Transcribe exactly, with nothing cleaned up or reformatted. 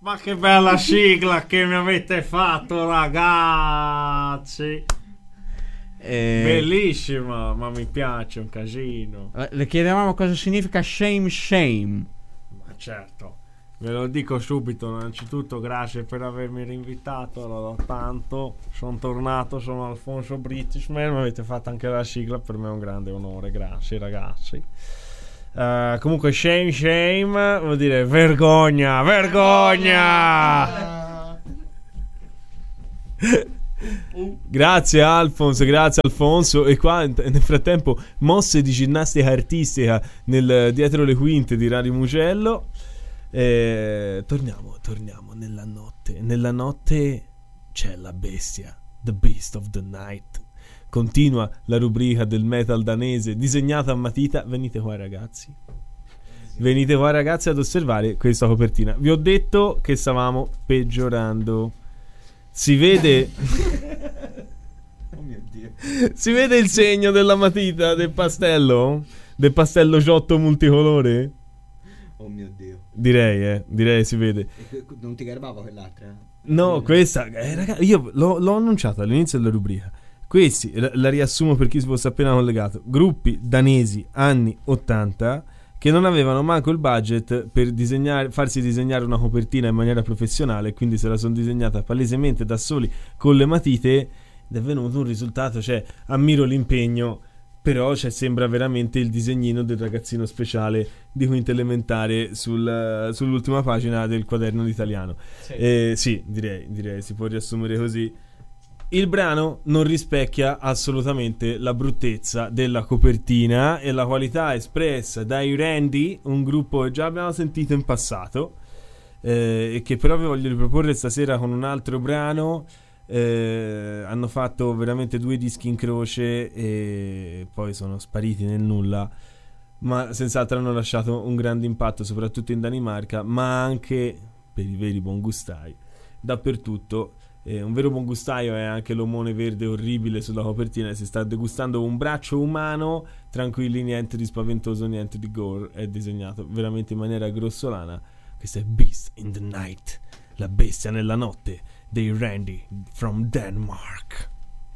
Ma che bella sigla che mi avete fatto, ragazzi! Eh, Bellissima, ma mi piace un casino. Le chiedevamo cosa significa shame shame. Ma certo, ve lo dico subito. Innanzitutto grazie per avermi rinvitato, lo do tanto. Sono tornato, sono Alfonso Britishman. Mi avete fatto anche la sigla, per me è un grande onore. Grazie ragazzi. Uh, comunque shame shame vuol dire vergogna, vergogna. Grazie Alfonso, grazie Alfonso. E qua nel frattempo mosse di ginnastica artistica nel, dietro le quinte di Radio Mugello. eh, Torniamo, torniamo nella notte. Nella notte c'è la bestia, The Beast of the Night. Continua la rubrica del metal danese disegnata a matita. Venite qua ragazzi. Venite qua ragazzi ad osservare questa copertina. Vi ho detto che stavamo peggiorando. Si vede oh mio Dio. Si vede il segno della matita del pastello? Del pastello ciotto multicolore? Oh mio Dio. Direi, eh, direi si vede. E non ti garbava quell'altra? No, questa eh, ragazzi, io l'ho, l'ho annunciato all'inizio della rubrica. Questi, la, la riassumo per chi si fosse appena collegato, gruppi danesi anni ottanta che non avevano manco il budget per disegnare, farsi disegnare una copertina in maniera professionale, quindi se la sono disegnata palesemente da soli con le matite ed è venuto un risultato. Cioè, ammiro l'impegno, però cioè, sembra veramente il disegnino del ragazzino speciale di quinta elementare sul, sull'ultima pagina del quaderno d'italiano. Sì, eh, sì direi, direi si può riassumere così. Il brano non rispecchia assolutamente la bruttezza della copertina e la qualità espressa dai Randy, un gruppo che già abbiamo sentito in passato, eh, e che però vi voglio riproporre stasera con un altro brano. Eh, hanno fatto veramente due dischi in croce e poi sono spariti nel nulla, ma senz'altro hanno lasciato un grande impatto soprattutto in Danimarca, ma anche per i veri buongustai dappertutto. Eh, un vero buon gustaio è anche l'omone verde orribile sulla copertina. Si sta degustando un braccio umano, tranquilli, niente di spaventoso, niente di gore. È disegnato veramente in maniera grossolana. Questo è Beast in the Night, la bestia nella notte dei Randy from Denmark.